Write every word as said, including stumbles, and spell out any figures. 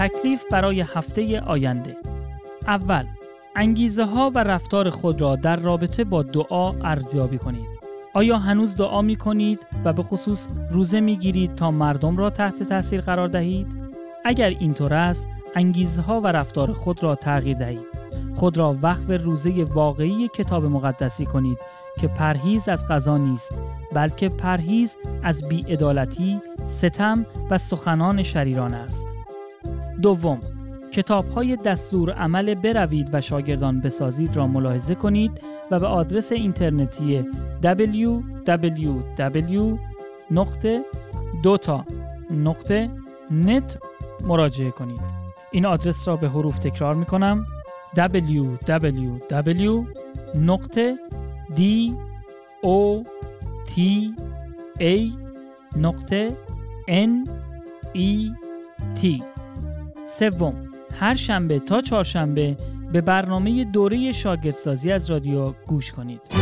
تکلیف برای هفته آینده. اول، انگیزه ها و رفتار خود را در رابطه با دعا ارزیابی کنید. آیا هنوز دعا می کنید و به خصوص روزه می گیرید تا مردم را تحت تاثیر قرار دهید؟ اگر اینطور است، انگیزه ها و رفتار خود را تغییر دهید. خود را وقف روزه واقعی کتاب مقدسی کنید که پرهیز از غذا نیست، بلکه پرهیز از بی‌عدالتی، ستم و سخنان شریران است. دوم، کتاب‌های دستور عمل بروید و شاگردان بسازید را ملاحظه کنید و به آدرس اینترنتی دبلیو دبلیو دبلیو دات دوتا دات نت مراجعه کنید. این آدرس را به حروف تکرار می کنم: دبلیو دبلیو دبلیو دات دی او تی ای دات ان ای تی. سوم، هر شنبه تا چهارشنبه به برنامه دوره شاگردسازی از رادیو گوش کنید.